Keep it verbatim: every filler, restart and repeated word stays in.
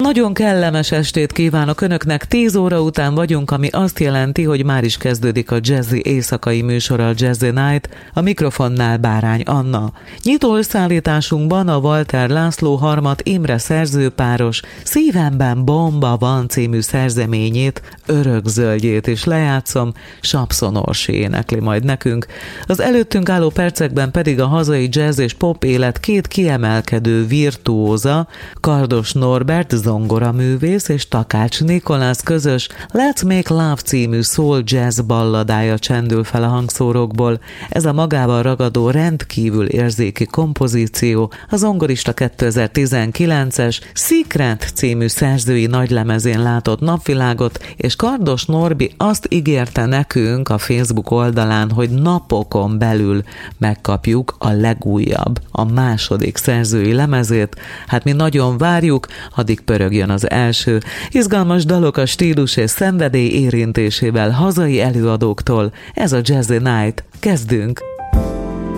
Nagyon kellemes estét kívánok Önöknek, tíz óra után vagyunk, ami azt jelenti, hogy már is kezdődik a jazzy éjszakai műsor, a Jazzy Night, a mikrofonnál Bárány Anna. Nyitó összeállításunkban a Walter László Harmat Imre szerzőpáros Szívemben bomba van című szerzeményét, Örökzöldjét is lejátszom, Sapszon Orsi énekli majd nekünk. Az előttünk álló percekben pedig a hazai jazz és pop élet két kiemelkedő virtuóza, Kardos Norbert zongoraművész és Takács Nikolász közös Let's Make Love című soul jazz balladája csendül fel a hangszórokból. Ez a magával ragadó rendkívül érzéki kompozíció a zongorista kétezer-tizenkilences Secret című szerzői nagylemezén látott napvilágot, és Kardos Norbi azt ígérte nekünk a Facebook oldalán, hogy napokon belül megkapjuk a legújabb, a második szerzői lemezét. Hát mi nagyon várjuk, addig pörögjön az első. Izgalmas dalok a stílus és szenvedély érintésével hazai előadóktól. Ez a Jazzy Night. Kezdünk!